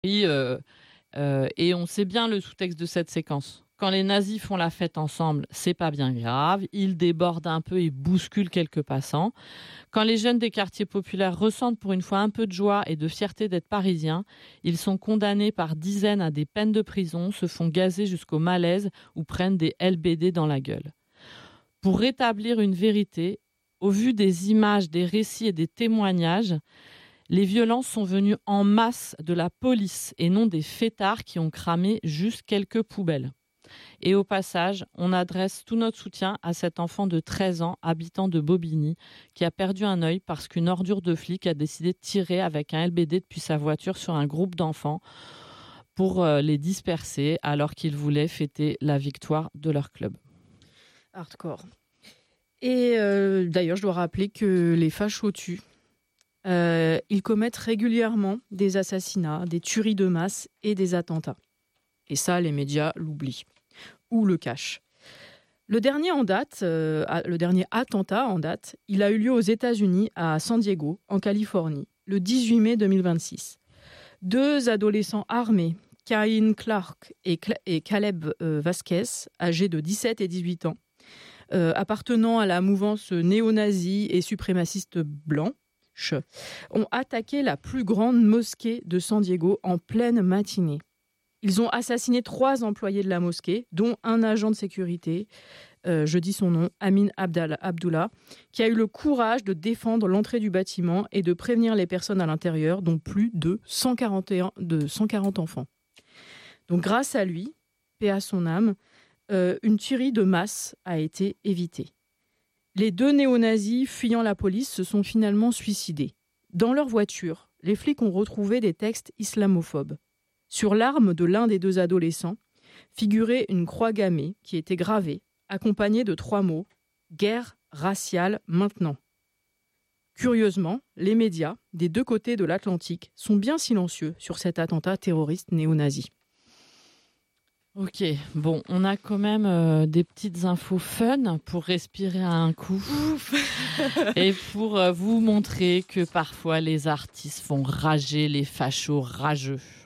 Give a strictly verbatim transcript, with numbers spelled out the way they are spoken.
Et, euh, euh, et on sait bien le sous-texte de cette séquence. Quand les nazis font la fête ensemble, c'est pas bien grave. Ils débordent un peu et bousculent quelques passants. Quand les jeunes des quartiers populaires ressentent pour une fois un peu de joie et de fierté d'être parisiens, ils sont condamnés par dizaines à des peines de prison, se font gazer jusqu'au malaise ou prennent des L B D dans la gueule. Pour rétablir une vérité, au vu des images, des récits et des témoignages, les violences sont venues en masse de la police et non des fêtards qui ont cramé juste quelques poubelles. Et au passage, on adresse tout notre soutien à cet enfant de treize ans, habitant de Bobigny, qui a perdu un œil parce qu'une ordure de flic a décidé de tirer avec un L B D depuis sa voiture sur un groupe d'enfants pour euh, les disperser alors qu'ils voulaient fêter la victoire de leur club. Hardcore. Et euh, d'ailleurs, je dois rappeler que les fachos tuent. Euh, ils commettent régulièrement des assassinats, des tueries de masse et des attentats. Et ça, les médias l'oublient ou le cachent. Le dernier en date, euh, le dernier attentat en date, il a eu lieu aux États-Unis, à San Diego, en Californie, le dix-huit mai deux mille vingt-six. Deux adolescents armés, Cain Clark et, Cla- et Caleb euh, Vasquez, âgés de dix-sept et dix-huit ans, euh, appartenant à la mouvance néo-nazie et suprémaciste blanc, ont attaqué la plus grande mosquée de San Diego en pleine matinée. Ils ont assassiné trois employés de la mosquée, dont un agent de sécurité, euh, je dis son nom, Amin Abdal- Abdullah, qui a eu le courage de défendre l'entrée du bâtiment et de prévenir les personnes à l'intérieur, dont plus de cent quarante, et un, de cent quarante enfants. Donc grâce à lui, paix à son âme, euh, une tuerie de masse a été évitée. Les deux néo-nazis fuyant la police se sont finalement suicidés. Dans leur voiture, les flics ont retrouvé des textes islamophobes. Sur l'arme de l'un des deux adolescents figurait une croix gammée qui était gravée, accompagnée de trois mots « Guerre raciale maintenant ». Curieusement, les médias des deux côtés de l'Atlantique sont bien silencieux sur cet attentat terroriste néo-nazi. Ok, bon, on a quand même euh, des petites infos fun pour respirer à un coup et pour euh, vous montrer que parfois les artistes font rager les fachos rageux.